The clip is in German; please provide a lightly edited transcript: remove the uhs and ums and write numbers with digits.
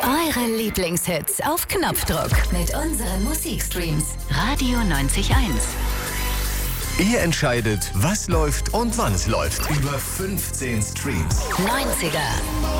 Eure Lieblingshits auf Knopfdruck mit unseren Musikstreams. Radio 90.1. Ihr entscheidet, was läuft und wann es läuft. Über 15 Streams. 90er.